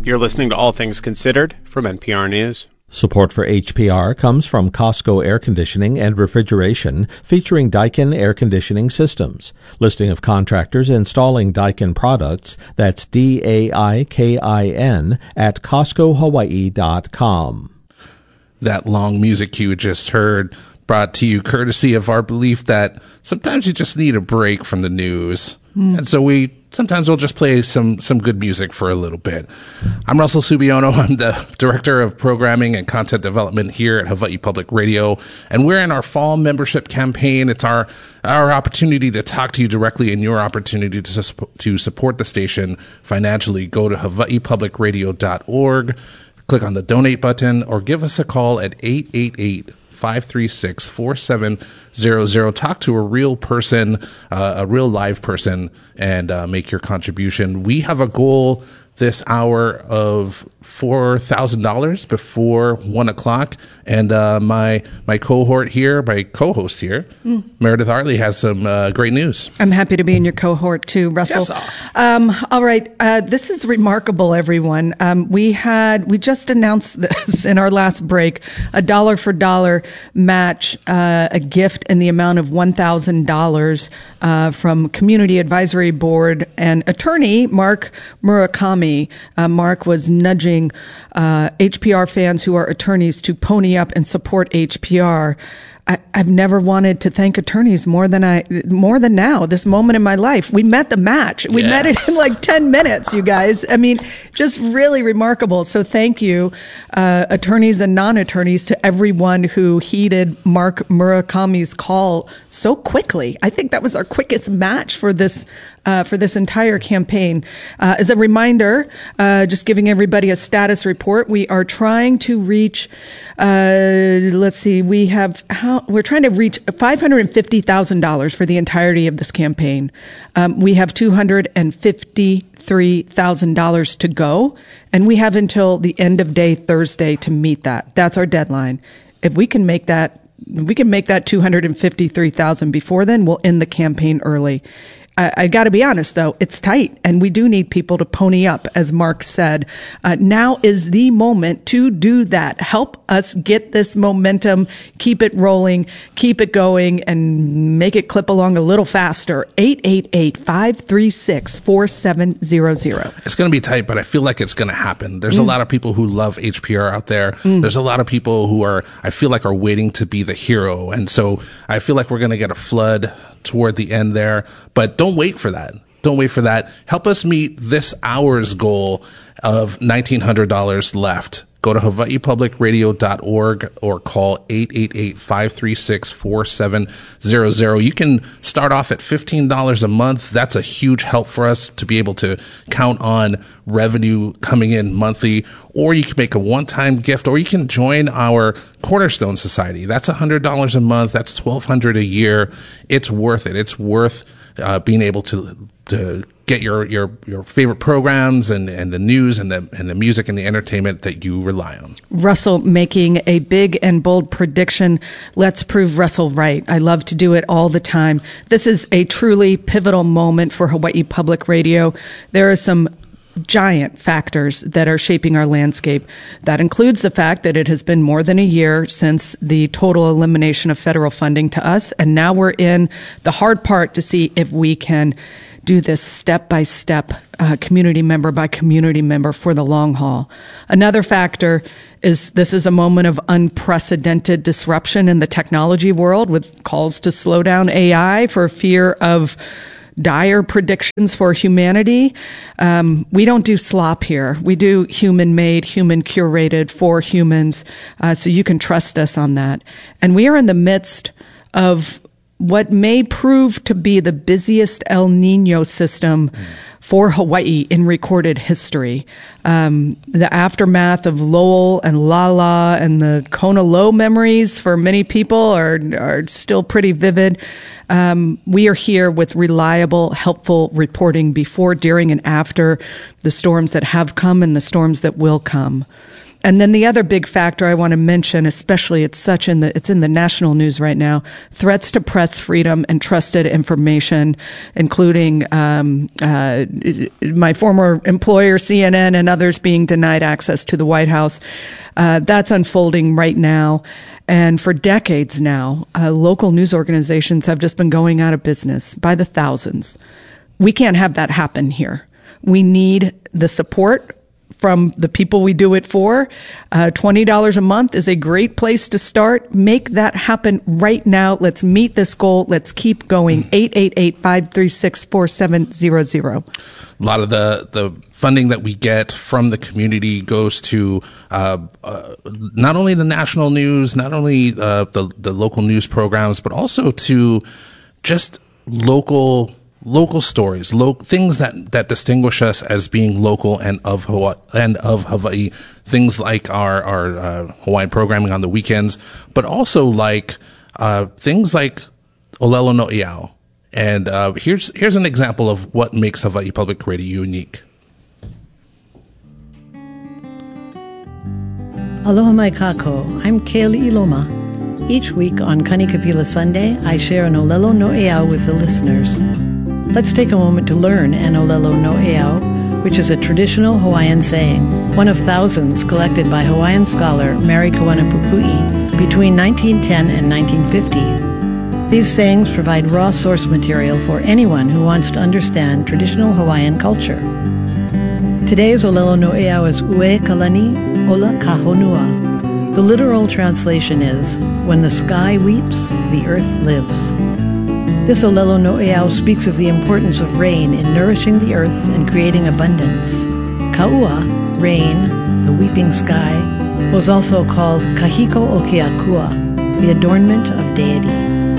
You're listening to All Things Considered from NPR News. Support for HPR comes from Costco Air Conditioning and Refrigeration, featuring Daikin Air Conditioning Systems. Listing of contractors installing Daikin products, that's DAIKIN, at CostcoHawaii.com. That long music cue just heard brought to you courtesy of our belief that sometimes you just need a break from the news. And so sometimes we'll just play some good music for a little bit. I'm Russell Subiono. I'm the Director of Programming and Content Development here at Hawaii Public Radio. And we're in our fall membership campaign. It's our opportunity to talk to you directly and your opportunity to support the station financially. Go to hawaiipublicradio.org, click on the donate button, or give us a call at 888-536-4700. Talk to a real person, a real live person, and make your contribution. We have a goal this hour of $4,000 before 1 o'clock. And my co-host here, Meredith Hartley, has some great news. I'm happy to be in your cohort too, Russell. Yes, all right. This is remarkable, everyone. We just announced this in our last break, a dollar for dollar match, a gift in the amount of $1,000 from Community Advisory Board and attorney Mark Murakami. Mark was nudging HPR fans who are attorneys to pony up and support HPR. I've never wanted to thank attorneys more than now, this moment in my life. We met the match. We met it in like 10 minutes, you guys. I mean, just really remarkable. So thank you, attorneys and non-attorneys, to everyone who heeded Mark Murakami's call so quickly. I think that was our quickest match for this entire campaign. As a reminder, just giving everybody a status report, we are trying to reach, we're trying to reach $550,000 for the entirety of this campaign. We have $253,000 to go, and we have until the end of day Thursday to meet that. That's our deadline. If we can make that $253,000 before then, we'll end the campaign early. I got to be honest, though, it's tight, and we do need people to pony up, as Mark said. Now is the moment to do that. Help us get this momentum, keep it rolling, keep it going, and make it clip along a little faster. 888-536-4700. It's going to be tight, but I feel like it's going to happen. There's a lot of people who love HPR out there. There's a lot of people who are waiting to be the hero. And so I feel like we're going to get a flood toward the end there, but don't wait for that. Help us meet this hour's goal of $1,900 left. Go to hawaiipublicradio.org or call 888-536-4700. You can start off at $15 a month. That's a huge help for us to be able to count on revenue coming in monthly. Or you can make a one-time gift, or you can join our Cornerstone Society. That's $100 a month. That's $1,200 a year. It's worth it. It's worth being able to get your favorite programs and the news and the music and the entertainment that you rely on. Russell making a big and bold prediction. Let's prove Russell right. I love to do it all the time. This is a truly pivotal moment for Hawaii Public Radio. There are some giant factors that are shaping our landscape. That includes the fact that it has been more than a year since the total elimination of federal funding to us, and now we're in the hard part to see if we can do this step by step, community member by community member for the long haul. Another factor is this is a moment of unprecedented disruption in the technology world, with calls to slow down AI for fear of dire predictions for humanity. We don't do slop here. We do human-made, human-curated for humans, so you can trust us on that. And we are in the midst of what may prove to be the busiest El Nino system for Hawaii in recorded history. The aftermath of Lowell and Lala and the Kona Low memories for many people are still pretty vivid. We are here with reliable, helpful reporting before, during, and after the storms that have come and the storms that will come. And then the other big factor I want to mention, especially it's in the national news right now, threats to press freedom and trusted information, including my former employer, CNN, and others being denied access to the White House. That's unfolding right now. And for decades now, local news organizations have just been going out of business by the thousands. We can't have that happen here. We need the support from the people we do it for. $20 a month is a great place to start. Make that happen right now. Let's meet this goal. Let's keep going. 888-536-4700. A lot of the funding that we get from the community goes to not only the national news, not only the local news programs, but also to just local stories, things that distinguish us as being local and of Hawaii. Things like our Hawaiian programming on the weekends, but also like things like Olelo no Iao. And here's an example of what makes Hawaii Public Radio unique. Aloha mai kako. I'm Kaylee Iloma. Each week on Kanikapila Sunday, I share an Olelo no Iao with the listeners. Let's take a moment to learn an Olelo no Iao, which is a traditional Hawaiian saying, one of thousands collected by Hawaiian scholar Mary Kawana Pupui between 1910 and 1950. These sayings provide raw source material for anyone who wants to understand traditional Hawaiian culture. Today's Olelo no Iao is Ue Kalani Ola Kahonua. The literal translation is, when the sky weeps, the earth lives. This Olelo no Iao speaks of the importance of rain in nourishing the earth and creating abundance. Kaua, rain, the weeping sky, was also called Kahiko o Keakua, the adornment of deity.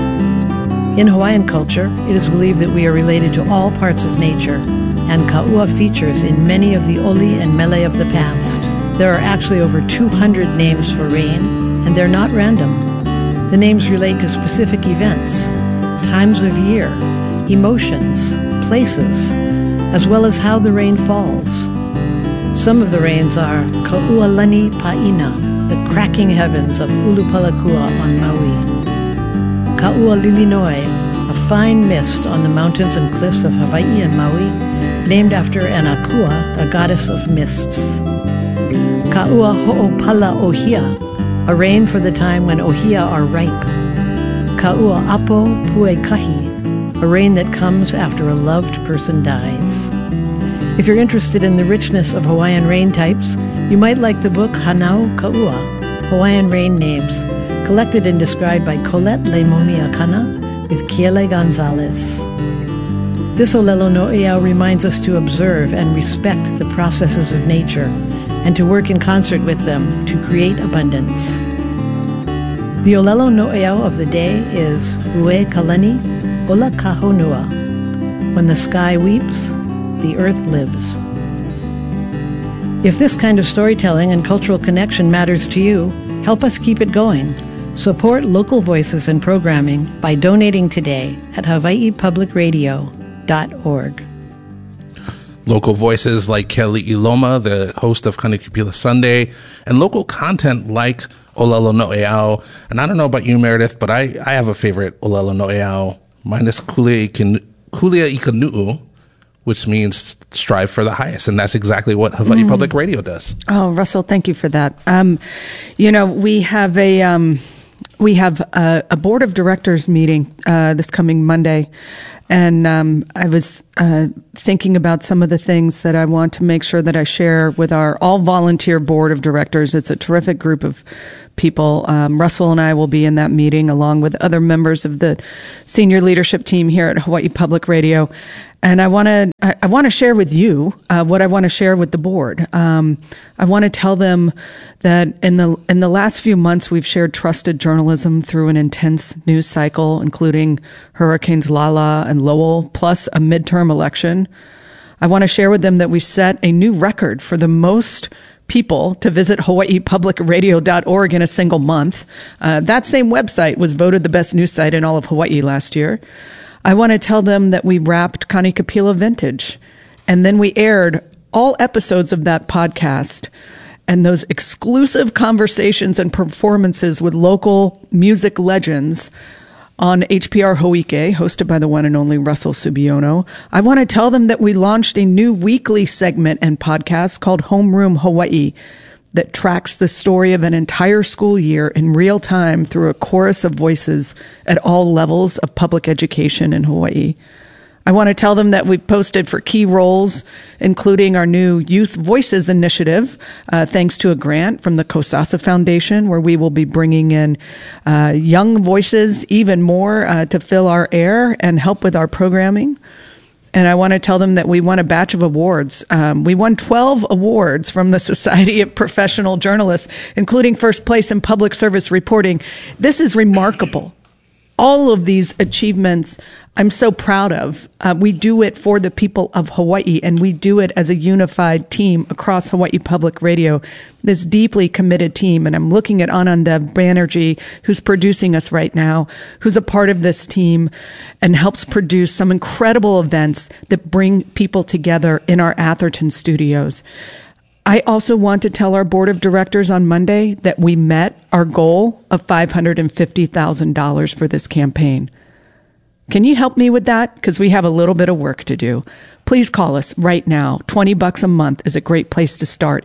In Hawaiian culture, it is believed that we are related to all parts of nature, and Kaua features in many of the oli and mele of the past. There are actually over 200 names for rain, and they're not random. The names relate to specific events, times of year, emotions, places, as well as how the rain falls. Some of the rains are Ka'ualani Pa'ina, the cracking heavens of Ulupalakua on Maui. Ka'ualilinoi, a fine mist on the mountains and cliffs of Hawaii and Maui, named after an Akua, a goddess of mists. Ka'ua Ho'opala Ohia, a rain for the time when ohia are ripe. Ka'ua Apo Puekahi, a rain that comes after a loved person dies. If you're interested in the richness of Hawaiian rain types, you might like the book Hanau Ka'ua, Hawaiian Rain Names, collected and described by Colette Leimomi Akana with Kiele Gonzalez. This Olelo no Iao reminds us to observe and respect the processes of nature and to work in concert with them to create abundance. The Olelo no Iao of the day is Ue Kalani Ola Kahonua. When the sky weeps, the earth lives. If this kind of storytelling and cultural connection matters to you, help us keep it going. Support local voices and programming by donating today at hawaiipublicradio.org. Local voices like Kelly Iloma, the host of Kanikapila Sunday, and local content like Olelo no Iao. And I don't know about you, Meredith, but I have a favorite Olelo no Iao. Mine is Kulia Ikanu'u, which means strive for the highest. And that's exactly what Hawaii Public Radio does. Oh, Russell, thank you for that. We have a board of directors meeting this coming Monday. And I was thinking about some of the things that I want to make sure that I share with our all-volunteer board of directors. It's a terrific group of people. Russell and I will be in that meeting along with other members of the senior leadership team here at Hawaii Public Radio. And I want to share with you what I want to share with the board. I want to tell them that in the last few months we've shared trusted journalism through an intense news cycle, including Hurricanes Lala and Lowell, plus a midterm election. I want to share with them that we set a new record for the most people to visit hawaiipublicradio.org in a single month. That same website was voted the best news site in all of Hawaii last year. I want to tell them that we wrapped Kanikapila Vintage, and then we aired all episodes of that podcast. and those exclusive conversations and performances with local music legends on HPR Hawaii, hosted by the one and only Russell Subiono. I want to tell them that we launched a new weekly segment and podcast called Homeroom Hawaii that tracks the story of an entire school year in real time through a chorus of voices at all levels of public education in Hawaii. I want to tell them that we posted for key roles, including our new Youth Voices initiative, thanks to a grant from the Kosasa Foundation, where we will be bringing in young voices even more to fill our air and help with our programming. And I want to tell them that we won a batch of awards. We won 12 awards from the Society of Professional Journalists, including first place in public service reporting. This is remarkable. All of these achievements I'm so proud of. We do it for the people of Hawaii, and we do it as a unified team across Hawaii Public Radio, this deeply committed team. And I'm looking at Ananda Banerjee, who's producing us right now, who's a part of this team and helps produce some incredible events that bring people together in our Atherton studios. I also want to tell our board of directors on Monday that we met our goal of $550,000 for this campaign. Can you help me with that? Because we have a little bit of work to do. Please call us right now. $20 a month is a great place to start.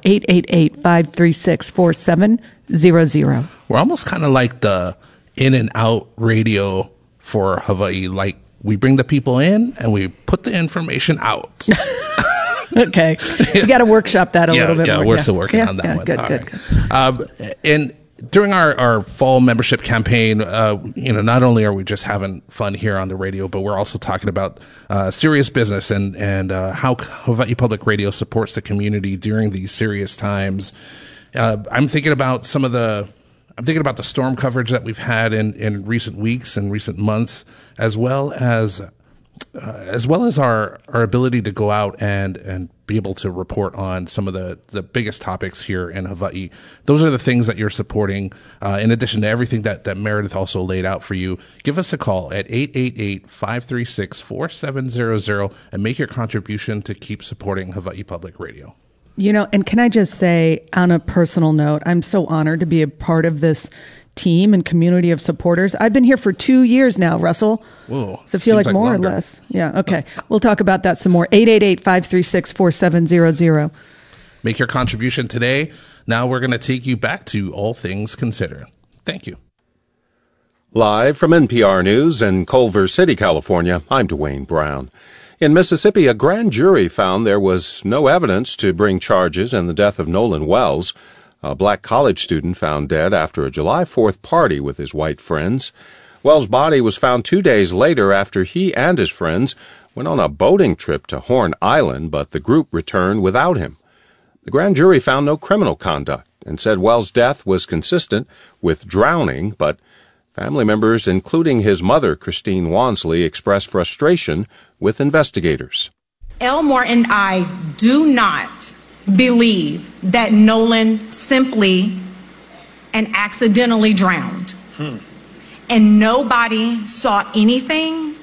888-536-4700. We're almost kind of like the in and out radio for Hawaii. Like, we bring the people in and we put the information out. Okay. We got to workshop that a little bit more. Yeah, we're still working on that one. Good. And during our fall membership campaign, not only are we just having fun here on the radio, but we're also talking about serious business and how Hawaii Public Radio supports the community during these serious times. I'm thinking about the storm coverage that we've had in recent weeks and recent months, as well as our ability to go out and be able to report on some of the biggest topics here in Hawaii. Those are the things that you're supporting, in addition to everything that Meredith also laid out for you. Give us a call at 888-536-4700 and make your contribution to keep supporting Hawaii Public Radio. And can I just say, on a personal note, I'm so honored to be a part of this team and community of supporters. I've been here for 2 years now, Russell. Whoa, so I feel like more longer. Or less. Yeah, okay. We'll talk about that some more. 888-536-4700. Make your contribution today. Now we're going to take you back to All Things Considered. Thank you. Live from NPR News in Culver City, California, I'm Dwayne Brown. In Mississippi, a grand jury found there was no evidence to bring charges in the death of Nolan Wells, a black college student found dead after a July 4th party with his white friends. Wells' body was found 2 days later after he and his friends went on a boating trip to Horn Island, but the group returned without him. The grand jury found no criminal conduct and said Wells' death was consistent with drowning, but family members, including his mother, Christine Wansley, expressed frustration with investigators. Elmore and I do not believe that Nolan simply and accidentally drowned. And nobody saw anything,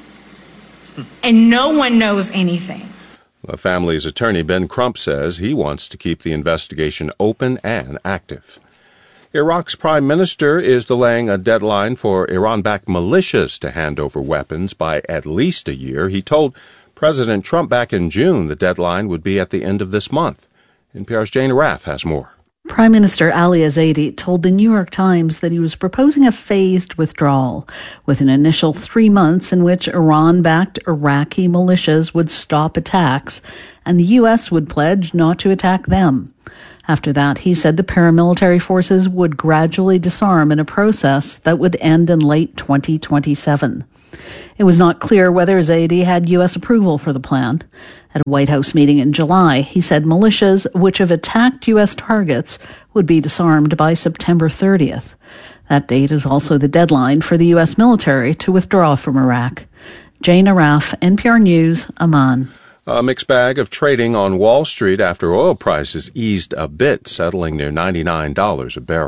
and no one knows anything. The family's attorney, Ben Crump, says he wants to keep the investigation open and active. Iraq's prime minister is delaying a deadline for Iran-backed militias to hand over weapons by at least a year. He told President Trump back in June the deadline would be at the end of this month. NPR's Jane Raff has more. Prime Minister Ali Zaidi told the New York Times that he was proposing a phased withdrawal, with an initial 3 months in which Iran-backed Iraqi militias would stop attacks, and the U.S. would pledge not to attack them. After that, he said the paramilitary forces would gradually disarm in a process that would end in late 2027. It was not clear whether Zaidi had U.S. approval for the plan. At a White House meeting in July, he said militias which have attacked U.S. targets would be disarmed by September 30th. That date is also the deadline for the U.S. military to withdraw from Iraq. Jane Araf, NPR News, Amman. A mixed bag of trading on Wall Street after oil prices eased a bit, settling near $99 a barrel.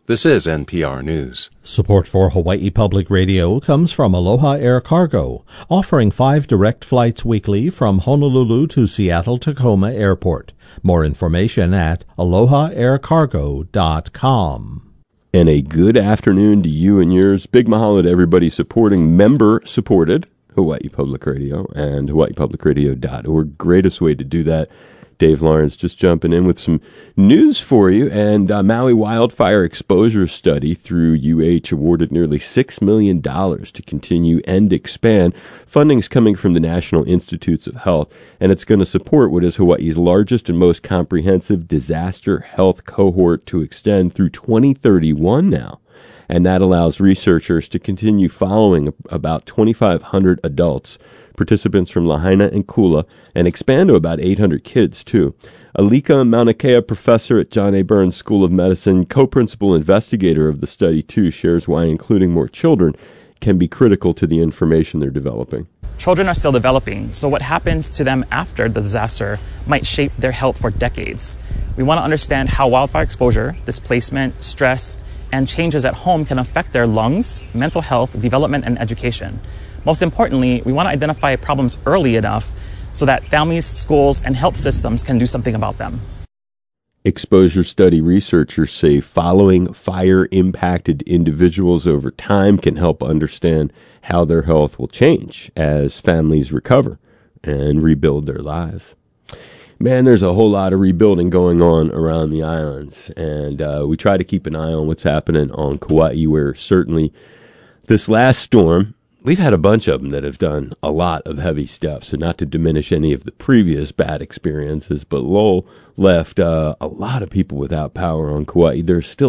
This is NPR News. Support for Hawaii Public Radio comes from Aloha Air Cargo, offering 5 direct flights weekly from Honolulu to Seattle-Tacoma Airport. More information at aloha-aircargo.com. And a good afternoon to you and yours. Big mahalo to everybody supporting member-supported Hawaii Public Radio and hawaiipublicradio.org. Greatest way to do that. Dave Lawrence just jumping in with some news for you. And Maui Wildfire Exposure Study through UH awarded nearly $6 million to continue and expand. Funding's coming from the National Institutes of Health, and it's going to support what is Hawaii's largest and most comprehensive disaster health cohort to extend through 2031 now. And that allows researchers to continue following about 2,500 adults, participants from Lahaina and Kula, and expand to about 800 kids, too. Alika Mauna Kea, professor at John A. Burns School of Medicine, co-principal investigator of the study, too, shares why including more children can be critical to the information they're developing. Children are still developing, so what happens to them after the disaster might shape their health for decades. We want to understand how wildfire exposure, displacement, stress, and changes at home can affect their lungs, mental health, development, and education. Most importantly, we want to identify problems early enough so that families, schools, and health systems can do something about them. Exposure study researchers say following fire-impacted individuals over time can help understand how their health will change as families recover and rebuild their lives. Man, there's a whole lot of rebuilding going on around the islands, and we try to keep an eye on what's happening on Kauai, where certainly this last storm, we've had a bunch of them that have done a lot of heavy stuff, so not to diminish any of the previous bad experiences, but Lowell left a lot of people without power on Kauai. There's still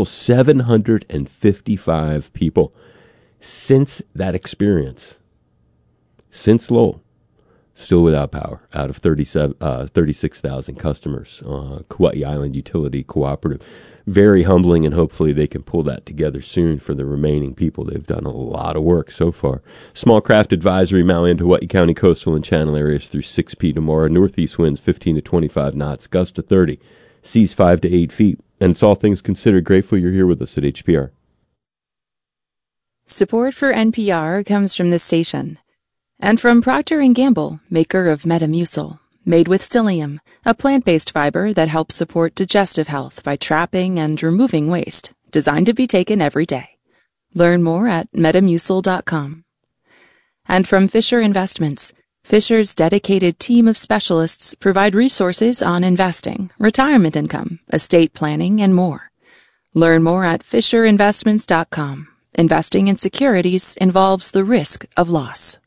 755 people since that experience, since Lowell, still without power out of 36,000 customers. Kauai Island Utility Cooperative. Very humbling, and hopefully they can pull that together soon for the remaining people. They've done a lot of work so far. Small craft advisory, Maui and Hawaii County coastal and channel areas through 6 p.m. tomorrow. Northeast winds 15 to 25 knots, gusts to 30, seas 5 to 8 feet. And it's all things considered. Grateful you're here with us at HPR. Support for NPR comes from this station and from Procter & Gamble, maker of Metamucil. Made with psyllium, a plant-based fiber that helps support digestive health by trapping and removing waste, designed to be taken every day. Learn more at metamucil.com. And from Fisher Investments, Fisher's dedicated team of specialists provide resources on investing, retirement income, estate planning, and more. Learn more at fisherinvestments.com. Investing in securities involves the risk of loss.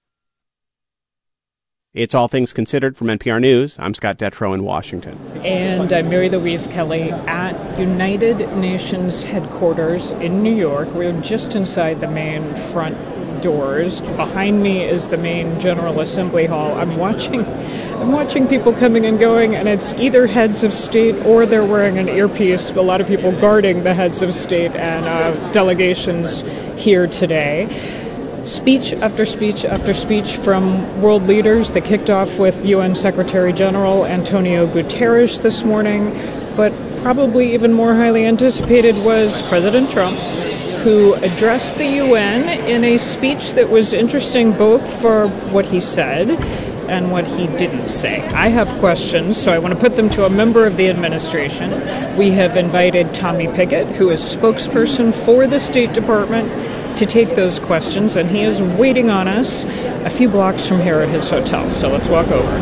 It's All Things Considered from NPR News. I'm Scott Detrow in Washington. And I'm Mary Louise Kelly at United Nations headquarters in New York. We're just inside the main front doors. Behind me is the main General Assembly Hall. I'm watching people coming and going, and it's either heads of state or they're wearing an earpiece. A lot of people guarding the heads of state and delegations here today. Speech after speech after speech from world leaders. They kicked off with UN Secretary General Antonio Guterres this morning, but probably even more highly anticipated was President Trump, who addressed the UN in a speech that was interesting both for what he said and what he didn't say. I have questions, so I want to put them to a member of the administration. We have invited Tommy Pickett, who is spokesperson for the State Department, to take those questions, and he is waiting on us a few blocks from here at his hotel. So let's walk over.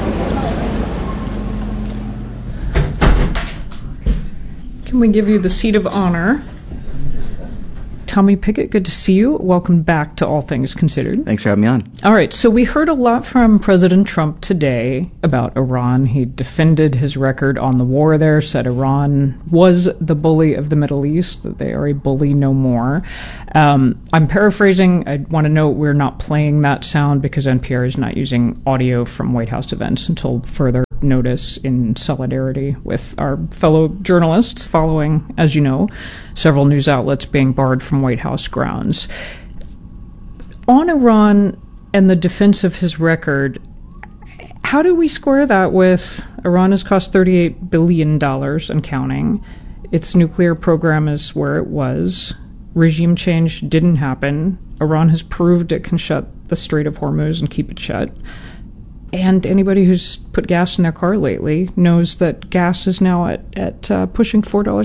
Can we give you the seat of honor? Tommy Pickett, good to see you. Welcome back to All Things Considered. Thanks for having me on. All right, so we heard a lot from President Trump today about Iran. He defended his record on the war there, said Iran was the bully of the Middle East, that they are a bully no more. I'm paraphrasing. I want to note we're not playing that sound because NPR is not using audio from White House events until further notice, in solidarity with our fellow journalists following, as you know, several news outlets being barred from White House grounds. On Iran and the defense of his record, how do we square that with Iran has cost $38 billion and counting? Its nuclear program is where it was. Regime change didn't happen. Iran has proved it can shut the Strait of Hormuz and keep it shut. And anybody who's put gas in their car lately knows that gas is now at pushing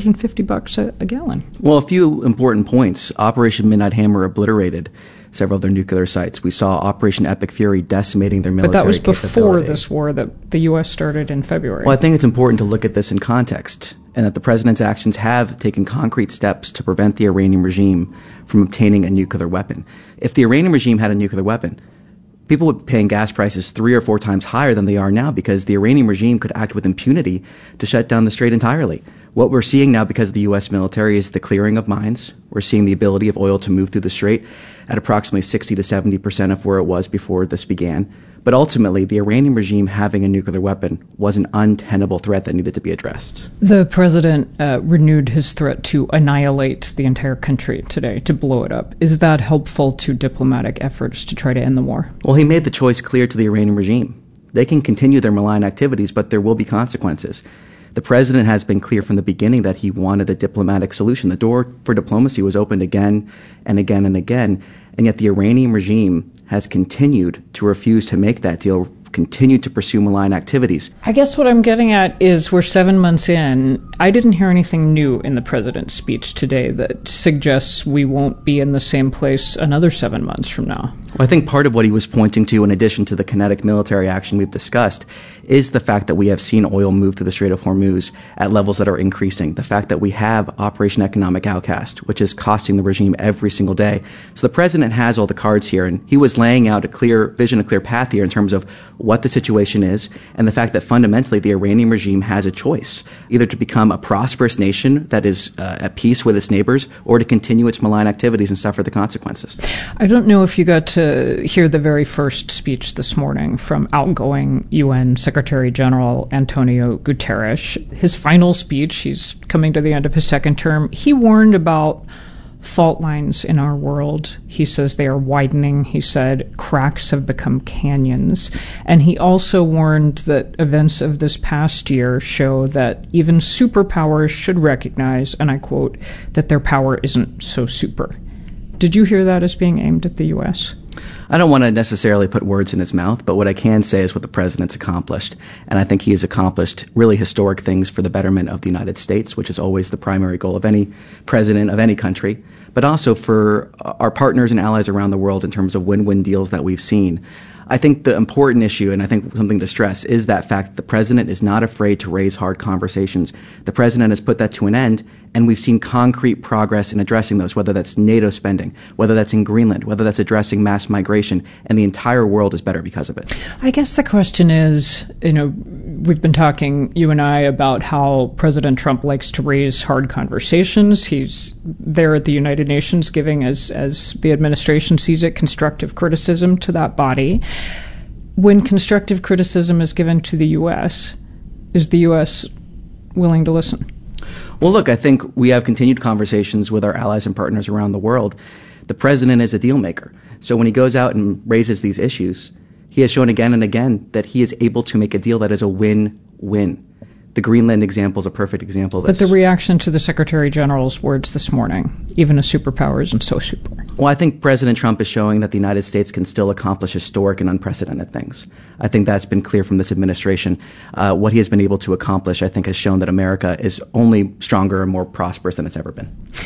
$4.50 a gallon. Well, a few important points. Operation Midnight Hammer obliterated several of their nuclear sites. We saw Operation Epic Fury decimating their military capability. But that was before this war that the U.S. started in February. Well, I think it's important to look at this in context, and that the president's actions have taken concrete steps to prevent the Iranian regime from obtaining a nuclear weapon. If the Iranian regime had a nuclear weapon, people would be paying gas prices 3 or 4 times higher than they are now, because the Iranian regime could act with impunity to shut down the strait entirely. What we're seeing now because of the U.S. military is the clearing of mines. We're seeing the ability of oil to move through the strait at approximately 60 to 70% of where it was before this began. But ultimately, the Iranian regime having a nuclear weapon was an untenable threat that needed to be addressed. The president renewed his threat to annihilate the entire country today, to blow it up. Is that helpful to diplomatic efforts to try to end the war? Well, he made the choice clear to the Iranian regime. They can continue their malign activities, but there will be consequences. The president has been clear from the beginning that he wanted a diplomatic solution. The door for diplomacy was opened again and again and again, and yet the Iranian regime has continued to refuse to make that deal, continued to pursue malign activities. I guess what I'm getting at is we're 7 months in. I didn't hear anything new in the president's speech today that suggests we won't be in the same place another 7 months from now. Well, I think part of what he was pointing to, in addition to the kinetic military action we've discussed, is the fact that we have seen oil move through the Strait of Hormuz at levels that are increasing. The fact that we have Operation Economic Outcast, which is costing the regime every single day. So the president has all the cards here, and he was laying out a clear vision, a clear path here in terms of what the situation is, and the fact that fundamentally the Iranian regime has a choice, either to become a prosperous nation that is at peace with its neighbors, or to continue its malign activities and suffer the consequences. I don't know if you got to hear the very first speech this morning from outgoing UN Secretary General Antonio Guterres. His final speech, he's coming to the end of his second term, he warned about fault lines in our world. He says they are widening. He said cracks have become canyons. And he also warned that events of this past year show that even superpowers should recognize, and I quote, that their power isn't so super. Did you hear that as being aimed at the U.S.? I don't want to necessarily put words in his mouth, but what I can say is what the president's accomplished. And I think he has accomplished really historic things for the betterment of the United States, which is always the primary goal of any president of any country, but also for our partners and allies around the world in terms of win-win deals that we've seen. I think the important issue, and I think something to stress, is that fact that the president is not afraid to raise hard conversations. The president has put that to an end, and we've seen concrete progress in addressing those, whether that's NATO spending, whether that's in Greenland, whether that's addressing mass migration, and the entire world is better because of it. I guess the question is, we've been talking, you and I, about how President Trump likes to raise hard conversations. He's there at the United Nations giving, as the administration sees it, constructive criticism to that body. When constructive criticism is given to the U.S., is the U.S. willing to listen? Well, look, I think we have continued conversations with our allies and partners around the world. The president is a deal maker. So when he goes out and raises these issues, he has shown again and again that he is able to make a deal that is a win-win. The Greenland example is a perfect example of this. But the reaction to the Secretary General's words this morning, even a superpower isn't so super. Well, I think President Trump is showing that the United States can still accomplish historic and unprecedented things. I think that's been clear from this administration. What he has been able to accomplish, I think, has shown that America is only stronger and more prosperous than it's ever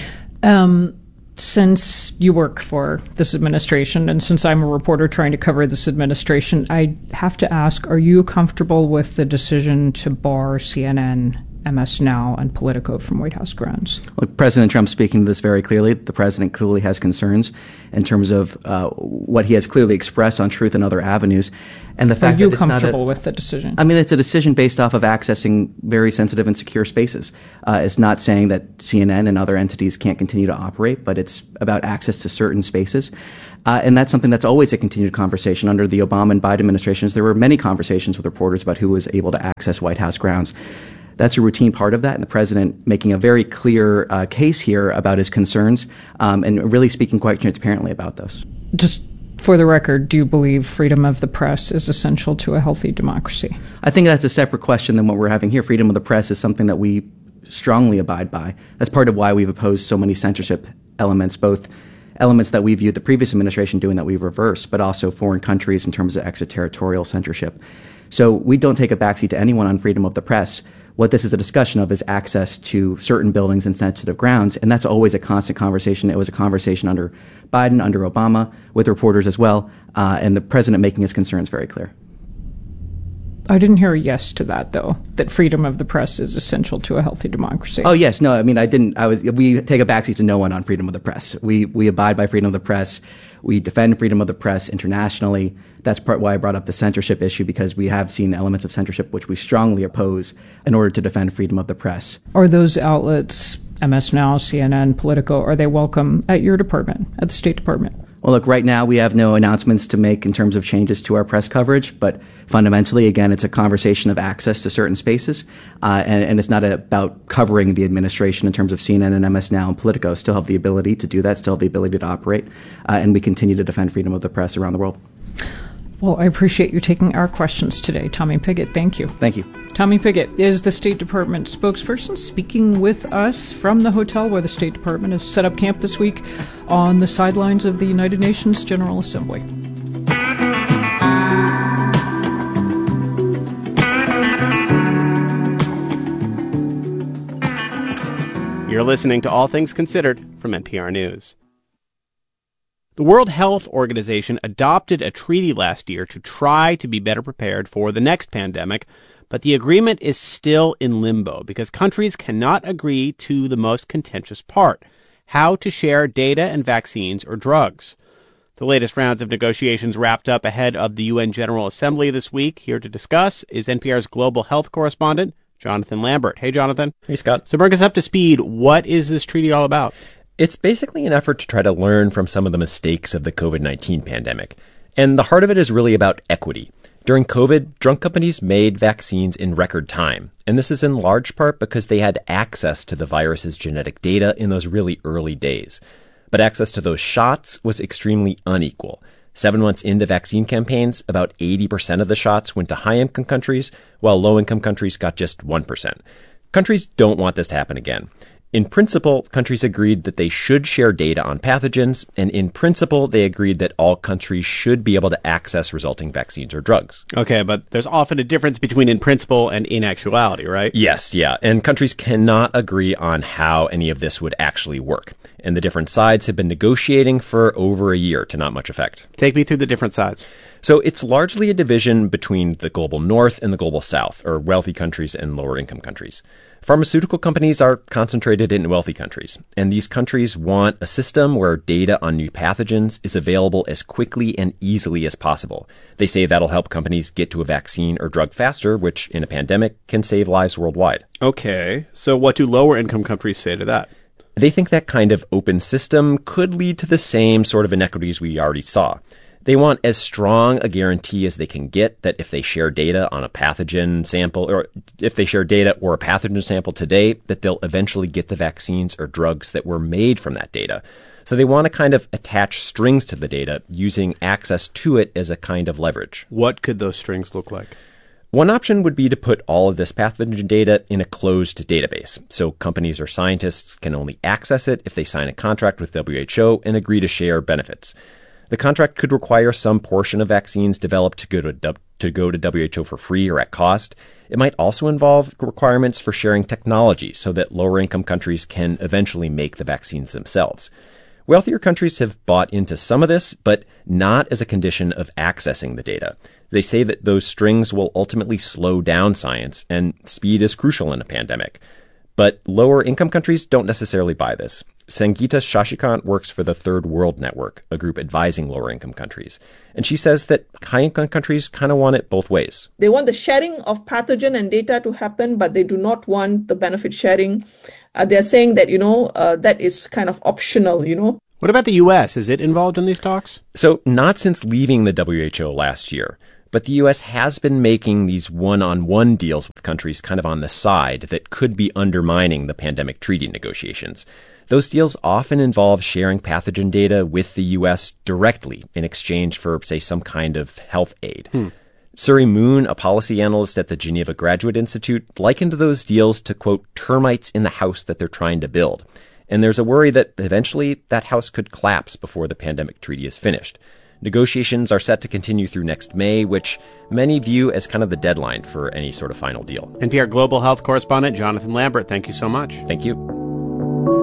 been. Since you work for this administration, and since I'm a reporter trying to cover this administration, I have to ask, are you comfortable with the decision to bar CNN, MS Now, and Politico from White House grounds? Look, President Trump speaking to this very clearly. The president clearly has concerns in terms of what he has clearly expressed on Truth and other avenues. And the fact Are you that it's comfortable with the decision? I mean, it's a decision based off of accessing very sensitive and secure spaces. It's not saying that CNN and other entities can't continue to operate, but it's about access to certain spaces. And that's something that's always a continued conversation. Under the Obama and Biden administrations, there were many conversations with reporters about who was able to access White House grounds. That's a routine part of that, and the president making a very clear case here about his concerns and really speaking quite transparently about those. Just for the record, do you believe freedom of the press is essential to a healthy democracy? I think that's a separate question than what we're having here. Freedom of the press is something that we strongly abide by. That's part of why we've opposed so many censorship elements, both elements that we viewed the previous administration doing that we've reversed, but also foreign countries in terms of extraterritorial censorship. So we don't take a backseat to anyone on freedom of the press. What this is a discussion of is access to certain buildings and sensitive grounds, and that's always a constant conversation. It was a conversation under Biden, under Obama, with reporters as well, and the president making his concerns very clear. I didn't hear a yes to that, though, that freedom of the press is essential to a healthy democracy. Oh, yes. No, I mean, we take a backseat to no one on freedom of the press. We abide by freedom of the press. We defend freedom of the press internationally. That's part why I brought up the censorship issue, because we have seen elements of censorship which we strongly oppose in order to defend freedom of the press. Are those outlets, MS Now, CNN, Politico, are they welcome at your department, at the State Department? Well, look, right now we have no announcements to make in terms of changes to our press coverage, but fundamentally, again, it's a conversation of access to certain spaces, and it's not about covering the administration in terms of CNN and MS Now and Politico. Still have the ability to do that, still have the ability to operate, and we continue to defend freedom of the press around the world. Well, I appreciate you taking our questions today. Tommy Pigott, thank you. Thank you. Tommy Pigott is the State Department spokesperson, speaking with us from the hotel where the State Department has set up camp this week on the sidelines of the United Nations General Assembly. You're listening to All Things Considered from NPR News. The World Health Organization adopted a treaty last year to try to be better prepared for the next pandemic, but the agreement is still in limbo because countries cannot agree to the most contentious part, how to share data and vaccines or drugs. The latest rounds of negotiations wrapped up ahead of the UN General Assembly this week. Here to discuss is NPR's global health correspondent, Jonathan Lambert. Hey, Jonathan. Hey, Scott. So bring us up to speed. What is this treaty all about? It's basically an effort to try to learn from some of the mistakes of the COVID-19 pandemic. And the heart of it is really about equity. During COVID, drug companies made vaccines in record time. And this is in large part because they had access to the virus's genetic data in those really early days. But access to those shots was extremely unequal. 7 months into vaccine campaigns, about 80% of the shots went to high-income countries, while low-income countries got just 1%. Countries don't want this to happen again. In principle, countries agreed that they should share data on pathogens, and in principle, they agreed that all countries should be able to access resulting vaccines or drugs. Okay, but there's often a difference between in principle and in actuality, right? Yes, yeah, and countries cannot agree on how any of this would actually work. And the different sides have been negotiating for over a year to not much effect. Take me through the different sides. So it's largely a division between the global north and the global south, or wealthy countries and lower income countries. Pharmaceutical companies are concentrated in wealthy countries, and these countries want a system where data on new pathogens is available as quickly and easily as possible. They say that'll help companies get to a vaccine or drug faster, which in a pandemic can save lives worldwide. Okay, so what do lower income countries say to that? They think that kind of open system could lead to the same sort of inequities we already saw. They want as strong a guarantee as they can get that if they share data on a pathogen sample, or if they share data or a pathogen sample today, that they'll eventually get the vaccines or drugs that were made from that data. So they want to kind of attach strings to the data, using access to it as a kind of leverage. What could those strings look like? One option would be to put all of this pathogen data in a closed database, so companies or scientists can only access it if they sign a contract with WHO and agree to share benefits. The contract could require some portion of vaccines developed to go to WHO for free or at cost. It might also involve requirements for sharing technology so that lower-income countries can eventually make the vaccines themselves. Wealthier countries have bought into some of this, but not as a condition of accessing the data. They say that those strings will ultimately slow down science, and speed is crucial in a pandemic. But lower-income countries don't necessarily buy this. Sangeeta Shashikant works for the Third World Network, a group advising lower-income countries. And she says that high-income countries kind of want it both ways. They want the sharing of pathogen and data to happen, but they do not want the benefit sharing. They're saying that, that is kind of optional, What about the U.S.? Is it involved in these talks? So not since leaving the WHO last year. But the U.S. has been making these one-on-one deals with countries kind of on the side that could be undermining the pandemic treaty negotiations. Those deals often involve sharing pathogen data with the U.S. directly in exchange for, say, some kind of health aid. Suri Moon, a policy analyst at the Geneva Graduate Institute, likened those deals to, quote, termites in the house that they're trying to build. And there's a worry that eventually that house could collapse before the pandemic treaty is finished. Negotiations are set to continue through next May, which many view as kind of the deadline for any sort of final deal. NPR Global Health correspondent Jonathan Lambert, thank you so much. Thank you.